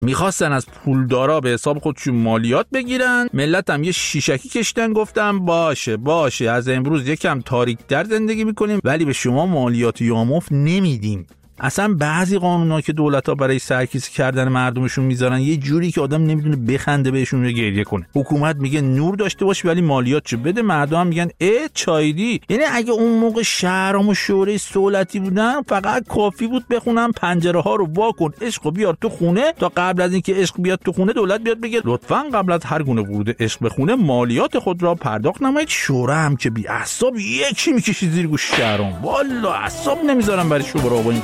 میخواستن از پولدارا به حساب خودشون مالیات بگیرن. ملت هم یه شیشکی کشتن، گفتم باشه از امروز یکم تاریک‌تر زندگی میکنیم ولی به شما مالیات یامفت نمیدیم. اصلا بعضی قانونا که دولت‌ها برای سرکیسه کردن مردمشون میذارن یه جوری که آدم نمیدونه بخنده بهشون یا گریه کنه. حکومت میگه نور داشته باش ولی مالیات چه بده، مردم هم میگن چایدی. یعنی اگه اون موقع شهرام و شورای سهولتی بودن فقط کافی بود بخونن پنجره ها رو وا کن، عشق بیار تو خونه، تا قبل از اینکه عشق بیاد تو خونه دولت بیاد بگه لطفاً قبل از هر گونه ورود عشق به خونه مالیات خود را پرداخت نمایید. شورا هم که بی اعصاب یکی میکشید زیر گوش شهرام. والله اعصاب نمیذارم برای شورا.